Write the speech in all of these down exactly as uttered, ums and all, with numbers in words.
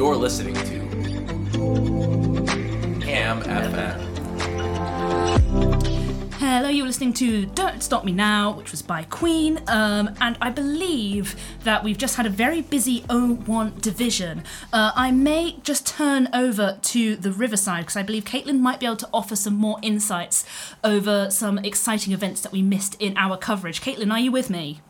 You're listening to Cam F M. Hello, you're listening to Don't Stop Me Now, which was by Queen, um, and I believe that we've just had a very busy O one division. Uh, I may just turn over to the Riverside, because I believe Caitlin might be able to offer some more insights over some exciting events that we missed in our coverage. Caitlin, are you with me?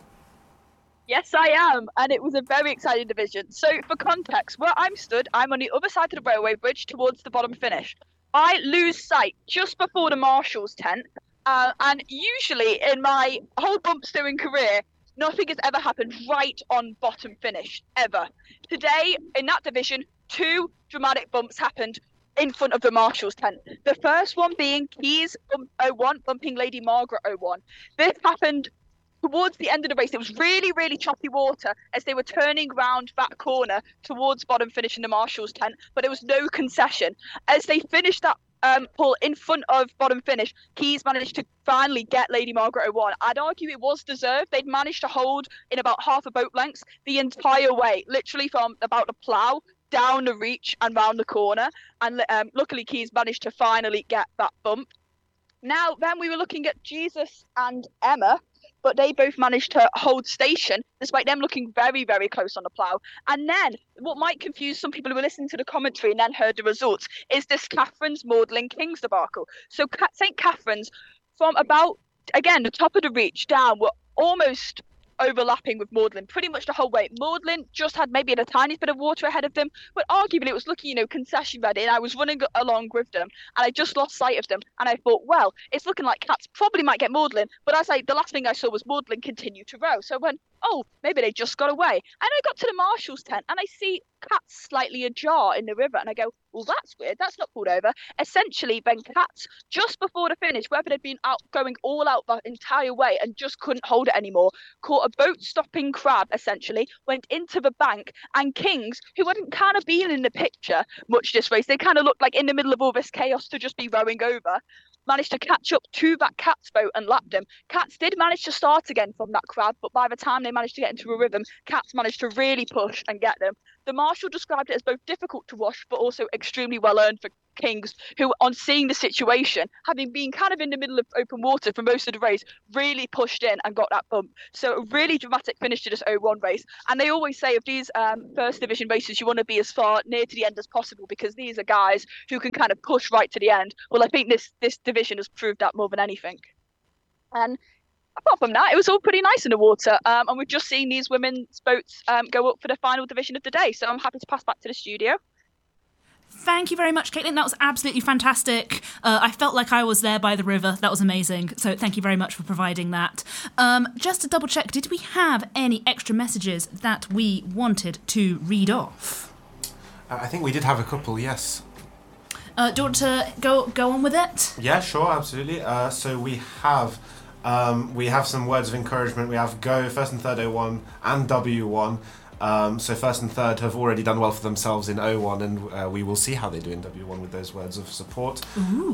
Yes, I am, and it was a very exciting division. So, for context, where I'm stood, I'm on the other side of the railway bridge towards the bottom finish. I lose sight just before the marshal's tent. Uh, and usually in my whole bump steering career, nothing has ever happened right on bottom finish, ever. Today, in that division, two dramatic bumps happened in front of the marshal's tent. The first one being Keys oh one bumping Lady Margaret oh one. This happened towards the end of the race. It was really, really choppy water as they were turning round that corner towards bottom finish in the marshal's tent, but there was no concession. As they finished that Um, pull in front of bottom finish, Keys managed to finally get Lady Margaret oh one. I'd argue it was deserved. They'd managed to hold in about half a boat length the entire way, literally from about the plough down the reach and round the corner. And um, luckily, Keys managed to finally get that bump. Now, then we were looking at Jesus and Emma, but they both managed to hold station, despite them looking very, very close on the plough. And then, what might confuse some people who were listening to the commentary and then heard the results, is this Catherine's Magdalen Kings debacle. So Saint Catherine's, from about, again, the top of the reach down, were almost overlapping with Magdalen pretty much the whole way. Magdalen just had maybe a tiny bit of water ahead of them, but arguably it was looking, you know, concession ready, and I was running along with them, and I just lost sight of them, and I thought, well, it's looking like Cats probably might get Magdalen, but as I, the last thing I saw was Magdalen continue to row, so I went, oh, maybe they just got away. And I got to the marshal's tent, and I see Cats slightly ajar in the river, and I go, well, that's weird, that's not pulled over. Essentially, then Cats, just before the finish, whether they'd been out going all out the entire way and just couldn't hold it anymore, caught a boat-stopping crab, essentially, went into the bank, and Kings, who hadn't kind of been in the picture much this race, they kind of looked like in the middle of all this chaos to just be rowing over, managed to catch up to that Cats boat and lap them. Cats did manage to start again from that crab, but by the time they managed to get into a rhythm, Cats managed to really push and get them. The marshal described it as both difficult to wash, but also extremely well earned for Kings, who, on seeing the situation, having been kind of in the middle of open water for most of the race, really pushed in and got that bump. So a really dramatic finish to this oh one race. And they always say of these um, first division races, you want to be as far near to the end as possible, because these are guys who can kind of push right to the end. Well, I think this this division has proved that more than anything. And apart from that, it was all pretty nice in the water. Um, and we've just seen these women's boats um, go up for the final division of the day. So I'm happy to pass back to the studio. Thank you very much, Caitlin. That was absolutely fantastic. Uh, I felt like I was there by the river. That was amazing. So thank you very much for providing that. Um, just to double check, did we have any extra messages that we wanted to read off? Uh, I think we did have a couple, yes. Uh, do you want to go go on with it? Yeah, sure, absolutely. Uh, so we have um, we have some words of encouragement. We have Go, First and Third oh one, and W one. Um, so First and Third have already done well for themselves in oh one, and uh, we will see how they do in W one with those words of support.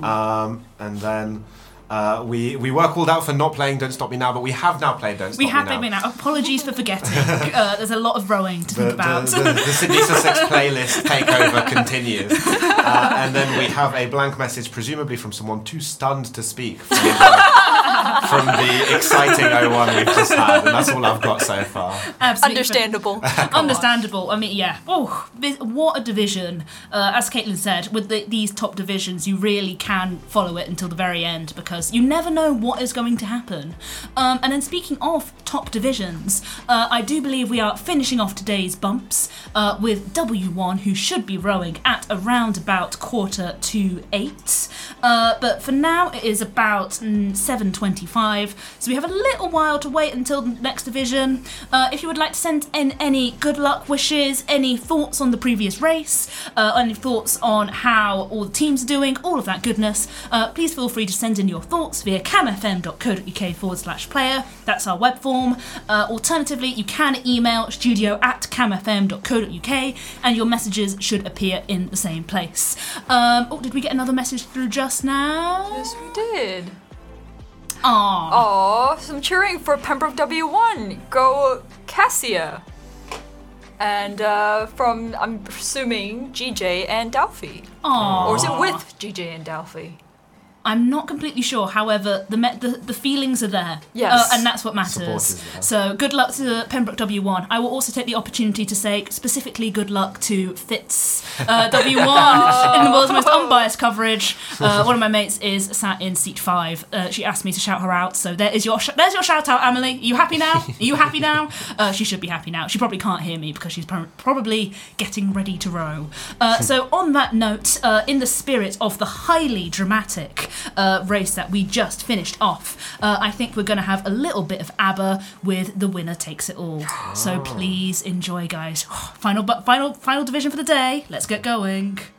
Um, and then uh, we we were called out for not playing Don't Stop Me Now, but we have now played Don't Stop we Me have Now. played now. Apologies for forgetting. uh, there's a lot of rowing to the, think about. The, the, the Sydney Sussex playlist takeover continues. Uh, and then we have a blank message, presumably from someone too stunned to speak, from the, from the exciting oh one we've just had, and that's all I've got so far. Absolutely. Understandable. Understandable. I mean, yeah. Oh, this, what a division. Uh, as Caitlin said, with the, these top divisions, you really can follow it until the very end, because you never know what is going to happen. Um, and then speaking of top divisions, uh, I do believe we are finishing off today's bumps uh, with W one, who should be rowing at around about quarter to eight. Uh, but for now, it is about mm, seven twenty-five, so we have a little while to wait until the next division. Uh, if you would like to send in any good luck wishes, any thoughts on the previous race, uh, any thoughts on how all the teams are doing, all of that goodness, uh, please feel free to send in your thoughts via camfm.co.uk forward slash player. That's our web form. Uh, alternatively, you can email studio at camfm.co.uk, and your messages should appear in the same place. Um, oh, did we get another message through just now? Yes, we did. Aww. Aw, some cheering for Pembroke W one. Go Cassia. And uh, from, I'm presuming, G J and Dalfi. Aww. Or is it with G J and Dalfi? I'm not completely sure. However, the me- the, the feelings are there. Yes. Uh, and that's what Support matters. is there. So good luck to Pembroke W one. I will also take the opportunity to say specifically good luck to Fitz uh, W one in the world's most unbiased coverage. Uh, one of my mates is sat in seat five. Uh, she asked me to shout her out. So there is your sh- there's your shout out, Emily. Are you happy now? Are you happy now? Uh, she should be happy now. She probably can't hear me because she's pro- probably getting ready to row. Uh, so on that note, uh, in the spirit of the highly dramatic uh, race that we just finished off, uh, I think we're going to have a little bit of ABBA with The Winner Takes It All. So please enjoy, guys. Final, bu- final, final division for the day. Let's get going.